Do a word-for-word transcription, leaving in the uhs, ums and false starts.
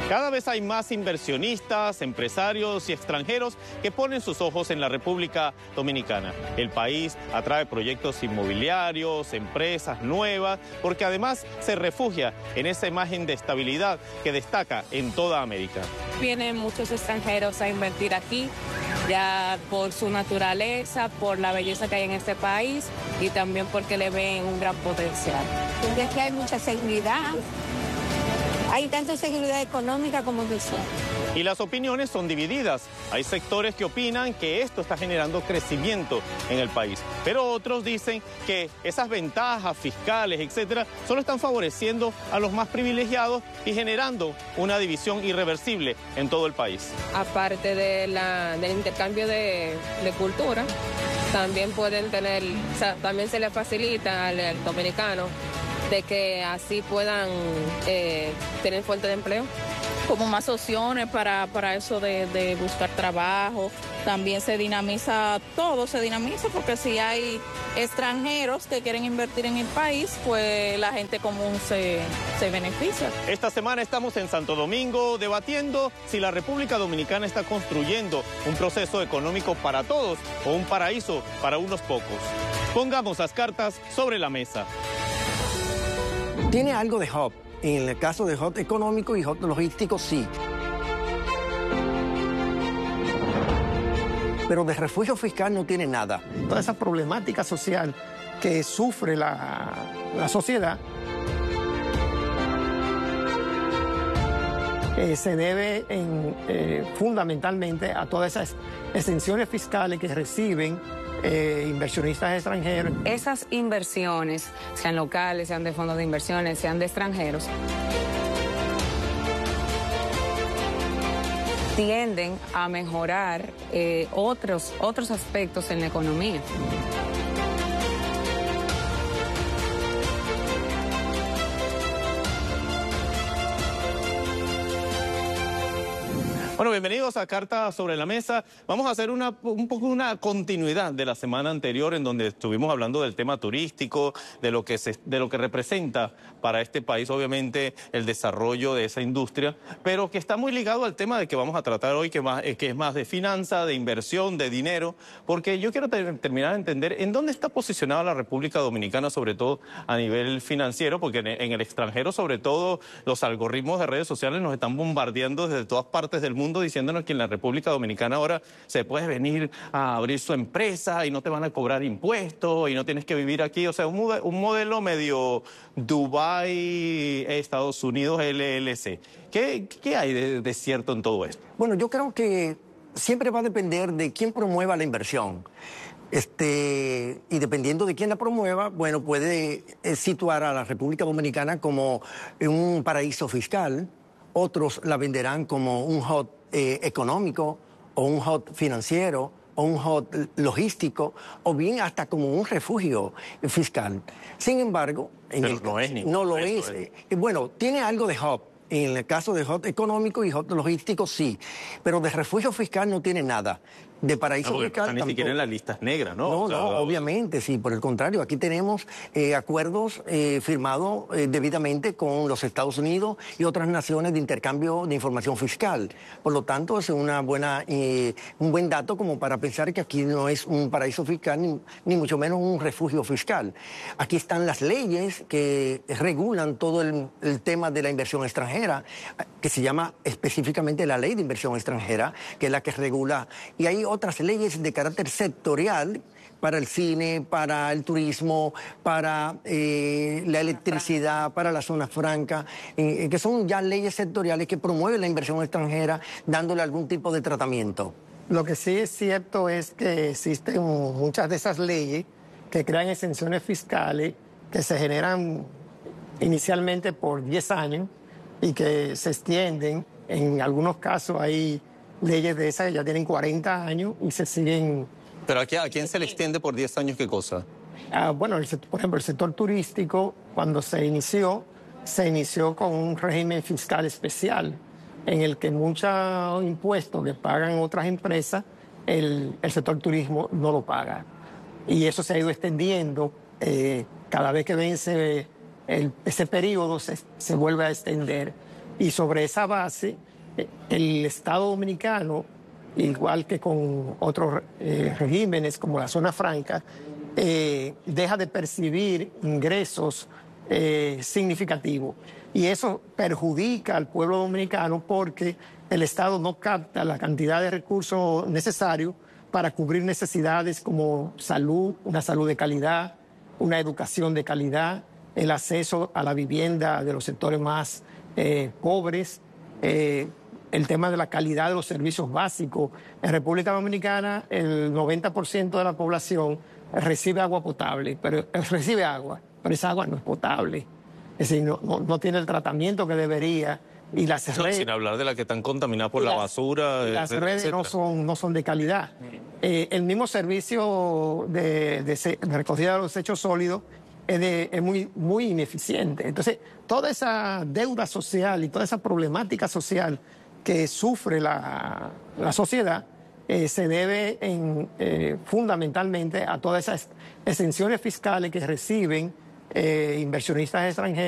Cada vez hay más inversionistas, empresarios y extranjeros que ponen sus ojos en la República Dominicana. El país atrae proyectos inmobiliarios, empresas nuevas, porque además se refugia en esa imagen de estabilidad que destaca en toda América. Vienen muchos extranjeros a invertir aquí, ya por su naturaleza, por la belleza que hay en este país y también porque le ven un gran potencial. Porque aquí hay mucha seguridad. Hay tanto seguridad económica como visual. Y las opiniones son divididas. Hay sectores que opinan que esto está generando crecimiento en el país, pero otros dicen que esas ventajas fiscales, etcétera, solo están favoreciendo a los más privilegiados y generando una división irreversible en todo el país. Aparte de la, del intercambio de, de cultura, también pueden tener, o sea, también se les facilita al, al dominicano de que así puedan eh, tener fuente de empleo. Como más opciones para, para eso de, de buscar trabajo. También se dinamiza todo, se dinamiza porque si hay extranjeros que quieren invertir en el país, pues la gente común se, se beneficia. Esta semana estamos en Santo Domingo debatiendo si la República Dominicana está construyendo un proceso económico para todos o un paraíso para unos pocos. Pongamos las cartas sobre la mesa. Tiene algo de hub. En el caso de hub económico y hub logístico, sí. Pero de refugio fiscal no tiene nada. Toda esa problemática social que sufre la, la sociedad eh, se debe en, eh, fundamentalmente a todas esas exenciones fiscales que reciben Eh, inversionistas extranjeros. Esas inversiones, sean locales, sean de fondos de inversiones, sean de extranjeros, tienden a mejorar eh, otros, otros aspectos en la economía. Bueno, bienvenidos a Carta sobre la Mesa. Vamos a hacer una, un poco una continuidad de la semana anterior en donde estuvimos hablando del tema turístico, de lo que se, de lo que representa para este país, obviamente, el desarrollo de esa industria, pero que está muy ligado al tema de que vamos a tratar hoy, que, más, que es más de finanza, de inversión, de dinero, porque yo quiero ter terminar de entender en dónde está posicionada la República Dominicana, sobre todo a nivel financiero, porque en, en el extranjero, sobre todo, los algoritmos de redes sociales nos están bombardeando desde todas partes del mundo, diciéndonos que en la República Dominicana ahora se puede venir a abrir su empresa y no te van a cobrar impuestos y no tienes que vivir aquí. O sea, un, un modelo medio Dubái, Estados Unidos, L L C. ¿Qué, qué hay de, de cierto en todo esto? Bueno, yo creo que siempre va a depender de quién promueva la inversión. Este, y dependiendo de quién la promueva, bueno, puede eh, situar a la República Dominicana como un paraíso fiscal. Otros la venderán como un hub eh, económico o un hub financiero o un hub logístico o bien hasta como un refugio fiscal. Sin embargo, en Pero el, no es ni no lo eso, es. es. Eh, Bueno, tiene algo de hub. En el caso de hub económico y hub logístico, sí. Pero de refugio fiscal no tiene nada. De paraíso no, fiscal están ni siquiera en las listas negras, ¿no? No, o sea, no, obviamente, sí. Por el contrario, aquí tenemos eh, acuerdos eh, firmados eh, debidamente con los Estados Unidos y otras naciones de intercambio de información fiscal. Por lo tanto, es una buena, eh, un buen dato como para pensar que aquí no es un paraíso fiscal, ni, ni mucho menos un refugio fiscal. Aquí están las leyes que regulan todo el, el tema de la inversión extranjera, que se llama específicamente la Ley de Inversión Extranjera, que es la que regula. Y hay otras leyes de carácter sectorial para el cine, para el turismo, para eh, la electricidad, para la zona franca, eh, que son ya leyes sectoriales que promueven la inversión extranjera dándole algún tipo de tratamiento. Lo que sí es cierto es que existen muchas de esas leyes que crean exenciones fiscales que se generan inicialmente por diez años y que se extienden. En algunos casos hay leyes de esas que ya tienen cuarenta años y se siguen... ¿Pero aquí, a quién se le extiende por diez años qué cosa? Ah, bueno, el, por ejemplo, el sector turístico, cuando se inició, se inició con un régimen fiscal especial en el que muchos impuestos que pagan otras empresas, el, el sector turismo no lo paga. Y eso se ha ido extendiendo. Eh, cada vez que vence el, ese periodo se, se vuelve a extender. y sobre esa base el Estado dominicano, igual que con otros eh, regímenes como la zona franca, eh, deja de percibir ingresos eh, significativos. Y eso perjudica al pueblo dominicano porque el Estado no capta la cantidad de recursos necesarios para cubrir necesidades como salud, una salud de calidad, una educación de calidad, el acceso a la vivienda de los sectores más eh, pobres, eh, el tema de la calidad de los servicios básicos. En República Dominicana el noventa por ciento de la población recibe agua potable, pero recibe agua, pero esa agua no es potable. Es decir, no, no, no tiene el tratamiento que debería. Y las no, redes, sin hablar de las que están contaminadas por la las, basura. Las redes no son, no son de calidad. Eh, el mismo servicio de, de, de recogida de los desechos sólidos es, de, es muy, muy ineficiente. Entonces, toda esa deuda social y toda esa problemática social que sufre la, la sociedad eh, se debe en, eh, fundamentalmente a todas esas exenciones fiscales que reciben eh, inversionistas extranjeros